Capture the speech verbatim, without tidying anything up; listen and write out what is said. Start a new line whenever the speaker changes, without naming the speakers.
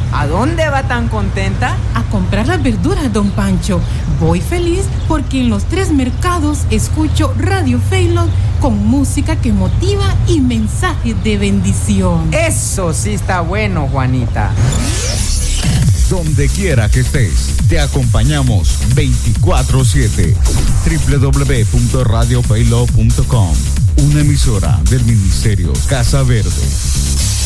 ¿A dónde va tan contenta?
A comprar las verduras, don Pancho. Voy feliz porque en los tres mercados escucho Radio Faylog con música que motiva y mensajes de bendición.
Eso sí está bueno, Juanita.
Donde quiera que estés, te acompañamos veinticuatro siete. doble u doble u doble u punto radio faylog punto com, una emisora del Ministerio Casa Verde.